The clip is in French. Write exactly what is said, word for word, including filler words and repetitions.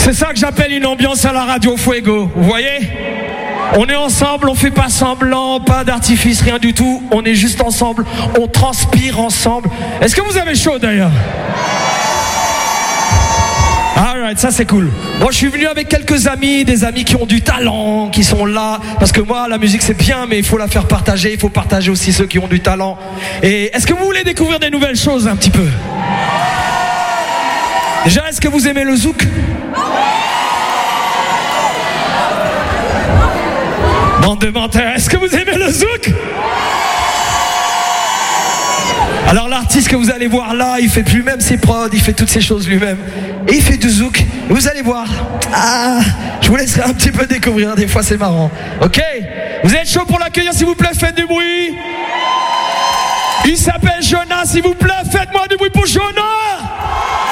C'est ça que j'appelle une ambiance à la Radio Fuego, vous voyez? On est ensemble, on fait pas semblant, pas d'artifice, rien du tout. On est juste ensemble, on transpire ensemble. Est-ce que vous avez chaud d'ailleurs? Alright, ça c'est cool. Moi je suis venu avec quelques amis, des amis qui ont du talent, qui sont là. Parce que moi la musique c'est bien, mais il faut la faire partager. Il faut partager aussi ceux qui ont du talent. Et est-ce que vous voulez découvrir des nouvelles choses un petit peu? Déjà, est-ce que vous aimez le zouk? Bande de menteurs, est-ce que vous aimez le zouk? Alors l'artiste que vous allez voir là, il fait plus même ses prods, il fait toutes ces choses lui-même. Et il fait du zouk, et vous allez voir. Ah, je vous laisserai un petit peu découvrir, des fois c'est marrant. Ok? Vous êtes chaud pour l'accueillir, s'il vous plaît, faites du bruit. Il s'appelle Jonas, s'il vous plaît, faites-moi du bruit pour Jonas.